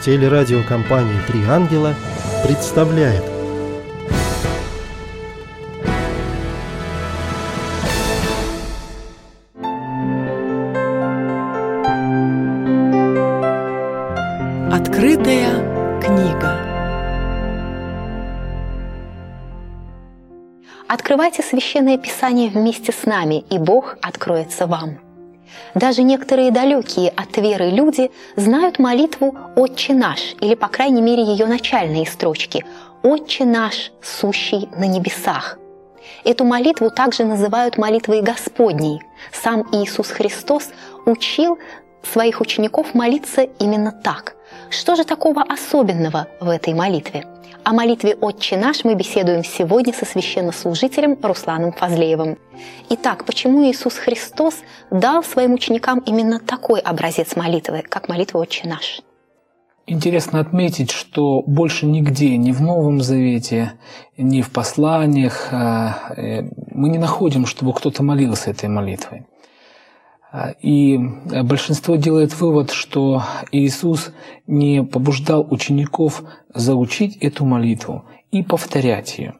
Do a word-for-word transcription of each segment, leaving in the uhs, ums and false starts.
Телерадиокомпания «Три ангела» представляет. Открытая книга. Открывайте Священное Писание вместе с нами, и Бог откроется вам. Даже некоторые далекие от веры люди знают молитву «Отче наш», или, по крайней мере, ее начальные строчки «Отче наш, сущий на небесах». Эту молитву также называют молитвой Господней. Сам Иисус Христос учил своих учеников молиться именно так. Что же такого особенного в этой молитве? О молитве «Отче наш» мы беседуем сегодня со священнослужителем Русланом Фазлеевым. Итак, почему Иисус Христос дал своим ученикам именно такой образец молитвы, как молитва «Отче наш»? Интересно отметить, что больше нигде, ни в Новом Завете, ни в посланиях мы не находим, чтобы кто-то молился этой молитвой. И большинство делает вывод, что Иисус не побуждал учеников заучить эту молитву и повторять ее.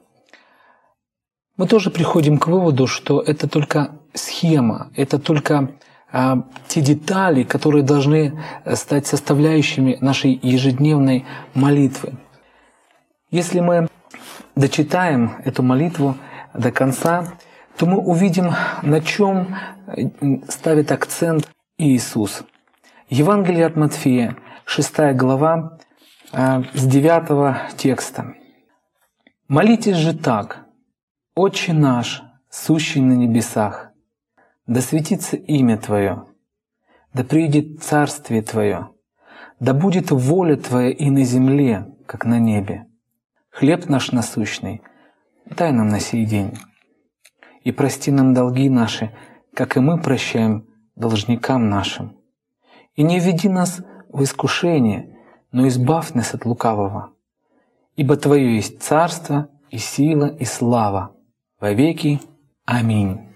Мы тоже приходим к выводу, что это только схема, это только а, те детали, которые должны стать составляющими нашей ежедневной молитвы. Если мы дочитаем эту молитву до конца, то мы увидим, на чем ставит акцент Иисус. Евангелие от Матфея, шестая глава, с девятого текста. «Молитесь же так: Отче наш, сущий на небесах, да светится имя Твое, да приидет царствие Твое, да будет воля Твоя и на земле, как на небе. Хлеб наш насущный дай нам на сей день. И прости нам долги наши, как и мы прощаем должникам нашим. И не введи нас в искушение, но избавь нас от лукавого. Ибо Твое есть царство, и сила, и слава во веки. Аминь».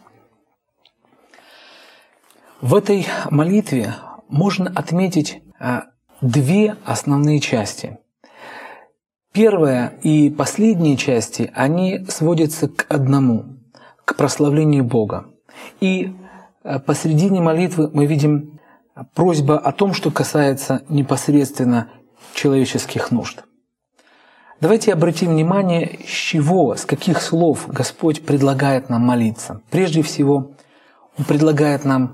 В этой молитве можно отметить две основные части. Первая и последняя части, они сводятся к одному – к прославлению Бога. И посредине молитвы мы видим просьба о том, что касается непосредственно человеческих нужд. Давайте обратим внимание, с чего, с каких слов Господь предлагает нам молиться. Прежде всего, Он предлагает нам